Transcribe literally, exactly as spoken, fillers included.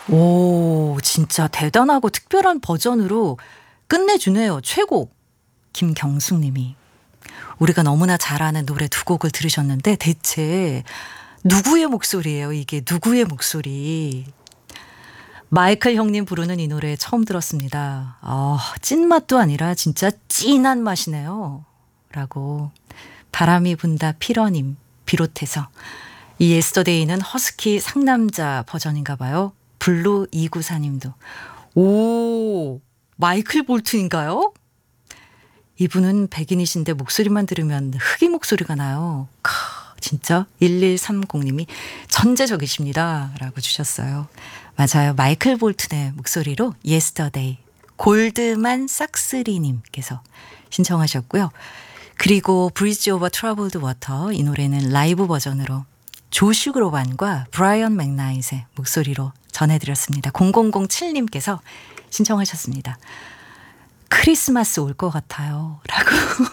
오, 진짜 대단하고 특별한 버전으로 끝내주네요. 최고. 김경숙 님이. 우리가 너무나 잘 아는 노래 두 곡을 들으셨는데 대체 누구의 목소리예요? 이게 누구의 목소리? 마이클 형님 부르는 이 노래 처음 들었습니다. 아, 찐맛도 아니라 진짜 찐한 맛이네요. 라고 바람이 분다 피러님 비롯해서 이 예스터데이는 허스키 상남자 버전인가 봐요. 블루 이구사 님도. 오, 마이클 볼튼인가요? 이분은 백인이신데 목소리만 들으면 흑인 목소리가 나요. 크, 진짜 일일삼공 님이 천재적이십니다. 라고 주셨어요. 맞아요. 마이클 볼튼의 목소리로 예스터데이 골드만 싹스리 님께서 신청하셨고요. 그리고 브리지 오버 트러블드 워터 이 노래는 라이브 버전으로 조슈 그로반과 브라이언 맥나잇의 목소리로 전해드렸습니다. 공공공칠 님께서 신청하셨습니다. 크리스마스 올 것 같아요. 라고